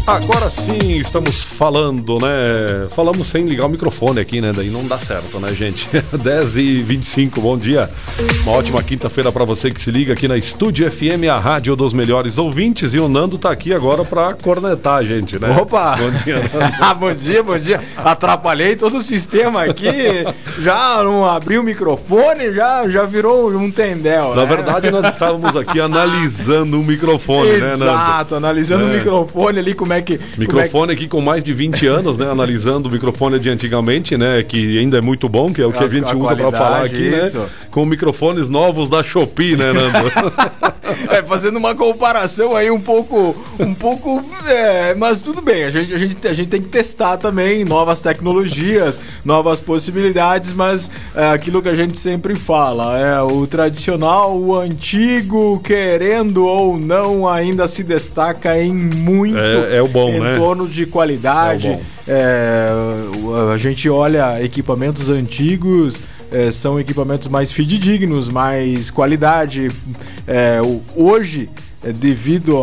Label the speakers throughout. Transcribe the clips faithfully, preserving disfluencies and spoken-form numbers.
Speaker 1: Agora sim, estamos falando, né? Falamos sem ligar o microfone aqui, né? Daí não dá certo, né, gente? dez e vinte e cinco, bom dia. Uma ótima quinta-feira para você que se liga aqui na Estúdio F M, a rádio dos melhores ouvintes. E o Nando tá aqui agora para cornetar a gente, né?
Speaker 2: Opa!
Speaker 1: Bom dia, Nando.
Speaker 2: Bom dia, bom dia. Atrapalhei todo o sistema aqui. Já não abri o microfone, já, já virou um tendel.
Speaker 1: Na
Speaker 2: né?
Speaker 1: verdade, nós estávamos aqui analisando o microfone,
Speaker 2: Exato,
Speaker 1: né, Nando?
Speaker 2: Exato, analisando
Speaker 1: É.
Speaker 2: o microfone ali, como é que...
Speaker 1: Microfone
Speaker 2: como é
Speaker 1: aqui com mais de vinte anos, né? Analisando o microfone de antigamente, né? Que ainda é muito bom, que é o que
Speaker 2: As-
Speaker 1: a gente
Speaker 2: a
Speaker 1: usa para falar aqui,
Speaker 2: qualidade,
Speaker 1: né?
Speaker 2: isso.
Speaker 1: Com microfones novos da Shopee, né, Nando?
Speaker 2: que... É, fazendo uma comparação aí um pouco... Um pouco... É, mas tudo bem, a gente, a, gente, a gente tem que testar também novas tecnologias, novas possibilidades, mas é aquilo que a gente sempre fala, é o tradicional, o antigo, querendo ou não, ainda se destaca em muito
Speaker 1: É- é o bom,
Speaker 2: em
Speaker 1: né?
Speaker 2: torno de qualidade.
Speaker 1: É o bom.
Speaker 2: É, o- a gente olha equipamentos antigos, é, são equipamentos mais fidedignos, mais qualidade. É, o- hoje, é, devido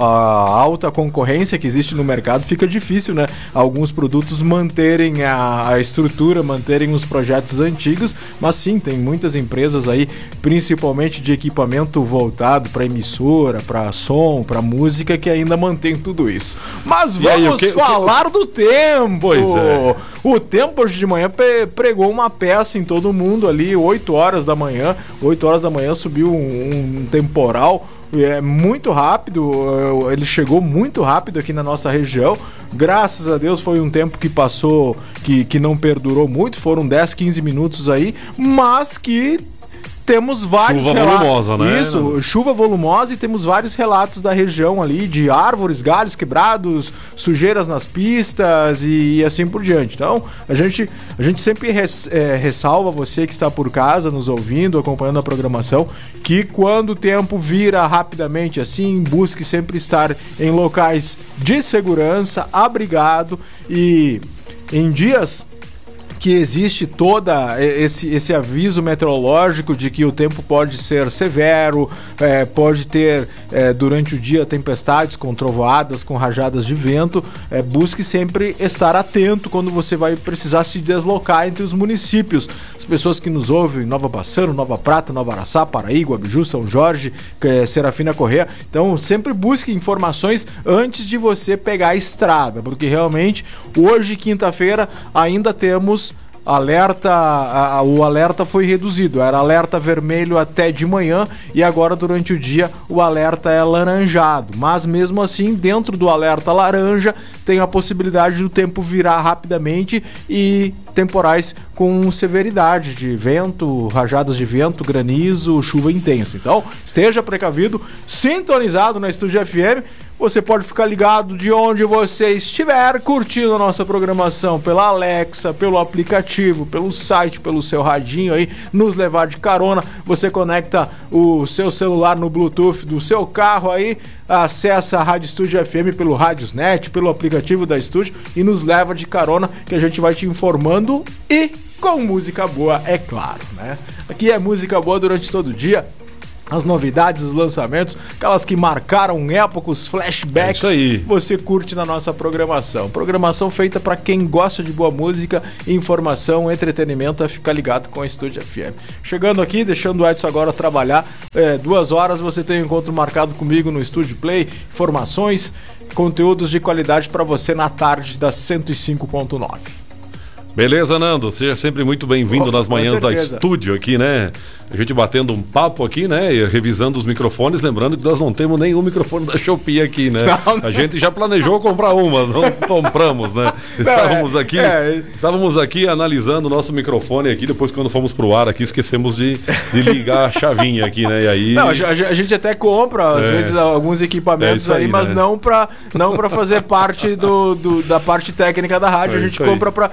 Speaker 2: à alta concorrência que existe no mercado, fica difícil, né? Alguns produtos manterem a, a estrutura, manterem os projetos antigos, mas sim, tem muitas empresas aí, principalmente de equipamento voltado para emissora, para som, para música, que ainda mantém tudo isso. Mas
Speaker 1: E aí,
Speaker 2: vamos
Speaker 1: o que- o que-
Speaker 2: falar do tempo!
Speaker 1: Pois é.
Speaker 2: O tempo hoje de manhã pe- pregou uma peça em todo mundo ali, oito horas da manhã. oito horas da manhã subiu um, um temporal. É muito rápido, eh, ele chegou muito rápido aqui na nossa região. Graças a Deus foi um tempo que passou, que, que não perdurou muito, foram dez, quinze minutos aí, mas que temos vários
Speaker 1: Chuva
Speaker 2: relatos.
Speaker 1: volumosa, né?
Speaker 2: Isso, chuva volumosa, e temos vários relatos da região ali de árvores, galhos quebrados, sujeiras nas pistas e assim por diante. Então, a gente, a gente sempre res, é, ressalva você que está por casa, nos ouvindo, acompanhando a programação, que quando o tempo vira rapidamente assim, busque sempre estar em locais de segurança, abrigado, e em dias que existe toda esse, esse aviso meteorológico de que o tempo pode ser severo, é, pode ter é, durante o dia tempestades com trovoadas, com rajadas de vento. É, busque sempre estar atento quando você vai precisar se deslocar entre os municípios. As pessoas que nos ouvem, Nova Bassano, Nova Prata, Nova Araçá, Paraí, Guabiju, São Jorge, é, Serafina Corrêa. Então sempre busque informações antes de você pegar a estrada, porque realmente hoje, quinta-feira, ainda temos alerta, a, a, o alerta foi reduzido, era alerta vermelho até de manhã e agora durante o dia o alerta é laranjado, mas mesmo assim dentro do alerta laranja tem a possibilidade do tempo virar rapidamente e temporais com severidade de vento, rajadas de vento, granizo, chuva intensa. Então esteja precavido, sintonizado na Estúdio F M. Você pode ficar ligado de onde você estiver, curtindo a nossa programação pela Alexa, pelo aplicativo, pelo site, pelo seu radinho aí, nos levar de carona. Você conecta o seu celular no Bluetooth do seu carro aí, acessa a Rádio Estúdio F M pelo Radiosnet, pelo aplicativo da Estúdio e nos leva de carona, que a gente vai te informando e com música boa, é claro, né? Aqui é música boa durante todo o dia. As novidades, os lançamentos, aquelas que marcaram épocas, flashbacks,
Speaker 1: É isso aí.
Speaker 2: você curte na nossa programação. Programação feita para quem gosta de boa música, informação, entretenimento, é ficar ligado com a Estúdio F M. Chegando aqui, deixando o Edson agora trabalhar, é, duas horas você tem um encontro marcado comigo no Estúdio Play, informações, conteúdos de qualidade para você na tarde da cento e cinco ponto nove.
Speaker 1: Beleza, Nando? Seja sempre muito bem-vindo
Speaker 2: Oh,
Speaker 1: nas
Speaker 2: com
Speaker 1: manhãs da
Speaker 2: certeza.
Speaker 1: Estúdio aqui, né? A gente batendo um papo aqui, né? E revisando os microfones, lembrando que nós não temos nenhum microfone da Shopee aqui, né?
Speaker 2: Não, não.
Speaker 1: A gente já planejou comprar uma, não compramos, né? Estávamos
Speaker 2: é,
Speaker 1: aqui,
Speaker 2: é.
Speaker 1: estávamos aqui analisando o nosso microfone aqui, depois quando fomos pro ar aqui, esquecemos de, de ligar a chavinha aqui, né? E aí...
Speaker 2: Não, a, a gente até compra, às
Speaker 1: É.
Speaker 2: vezes, alguns
Speaker 1: É
Speaker 2: equipamentos
Speaker 1: isso aí,
Speaker 2: aí, mas
Speaker 1: né?
Speaker 2: não para não pra fazer parte do, do- da parte técnica da rádio.
Speaker 1: É
Speaker 2: A gente
Speaker 1: isso aí.
Speaker 2: compra para fazer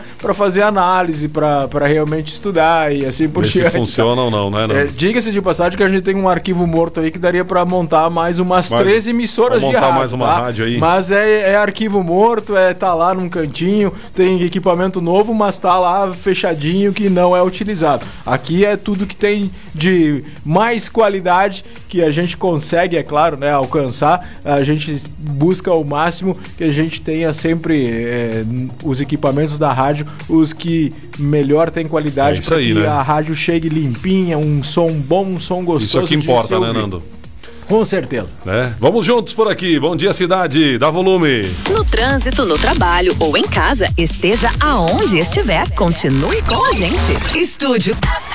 Speaker 2: fazer análise para realmente estudar e assim por
Speaker 1: diante.
Speaker 2: diante.
Speaker 1: Se funciona ou não, né? Não.
Speaker 2: É, diga-se de passagem que a gente tem um arquivo morto aí que daria para montar mais umas
Speaker 1: Mas,
Speaker 2: três emissoras de
Speaker 1: montar
Speaker 2: rádio.
Speaker 1: mais uma
Speaker 2: tá?
Speaker 1: rádio aí.
Speaker 2: Mas é, é arquivo morto, é tá lá num cantinho, tem equipamento novo, mas tá lá fechadinho que não é utilizado. Aqui é tudo que tem de mais qualidade que a gente consegue, é claro, né, alcançar. A gente busca o máximo que a gente tenha sempre é, os equipamentos da rádio, os que melhor tem qualidade,
Speaker 1: é
Speaker 2: para que
Speaker 1: né?
Speaker 2: a rádio chegue limpinha, um som bom, um som gostoso.
Speaker 1: Isso é que importa, né, Nando?
Speaker 2: Com certeza.
Speaker 1: É. Vamos juntos por aqui. Bom dia, cidade. Dá volume.
Speaker 3: No trânsito, no trabalho ou em casa, esteja aonde estiver, continue com a gente. Estúdio